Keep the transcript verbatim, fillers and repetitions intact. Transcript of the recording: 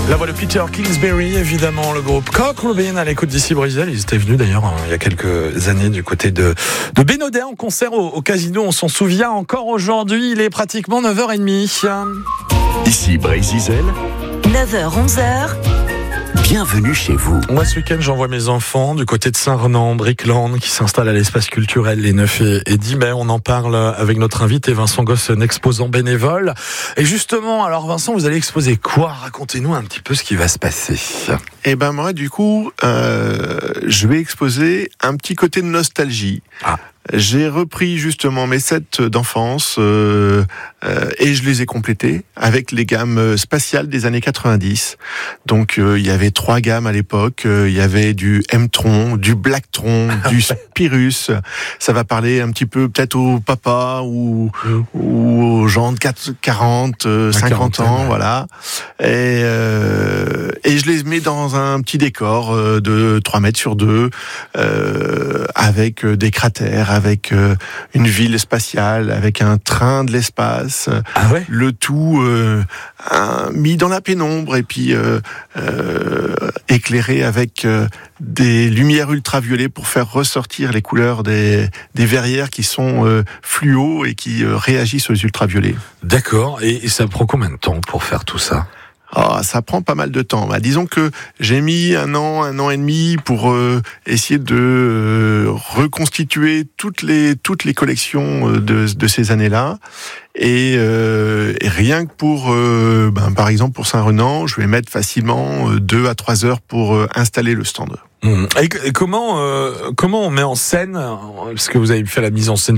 La voix de Peter Kingsbury, évidemment, le groupe Cock Robin à l'écoute d'ici Brésil. Ils étaient venus d'ailleurs hein, il y a quelques années du côté de, de Bénodet en concert au, au Casino. On s'en souvient encore aujourd'hui. Il est pratiquement neuf heures trente. Ici Brésil. neuf heures onze heures. Bienvenue chez vous. Moi, ce week-end, j'envoie mes enfants du côté de Saint-Renan, Brickland, qui s'installe à l'espace culturel les neuf et dix mai. On en parle avec notre invité Vincent Gosse, un exposant bénévole. Et justement, alors Vincent, vous allez exposer quoi ? Racontez-nous un petit peu ce qui va se passer. Eh ben moi, du coup, euh, je vais exposer un petit côté de nostalgie. Ah. J'ai repris justement mes sets d'enfance euh, euh, et je les ai complétés avec les gammes spatiales des années quatre-vingt-dix. Donc euh, il y avait trois gammes à l'époque. Euh, il y avait du M-Tron, du Blacktron, du Spirus. Ça va parler un petit peu peut-être aux papas ou, mmh. ou aux gens de quarante, cinquante ans, ouais. Voilà. Et, euh, et je les mets dans un petit décor de trois mètres sur deux euh, avec des cratères, avec euh, une ville spatiale, avec un train de l'espace, ah ouais le tout euh, un, mis dans la pénombre et puis euh, euh, éclairé avec euh, des lumières ultraviolets pour faire ressortir les couleurs des, des verrières qui sont euh, fluo et qui euh, réagissent aux ultraviolets. D'accord, et, et ça prend combien de temps pour faire tout ça ? Ah, ça prend pas mal de temps. Bah, disons que j'ai mis un an, un an et demi pour euh, essayer de euh, reconstituer toutes les toutes les collections de, de ces années-là. Et, euh, et rien que pour, euh, ben, par exemple pour Saint-Renan, je vais mettre facilement deux à trois heures pour euh, installer le stand. Mmh. Et, et comment euh, comment on met en scène, parce que vous avez fait la mise en scène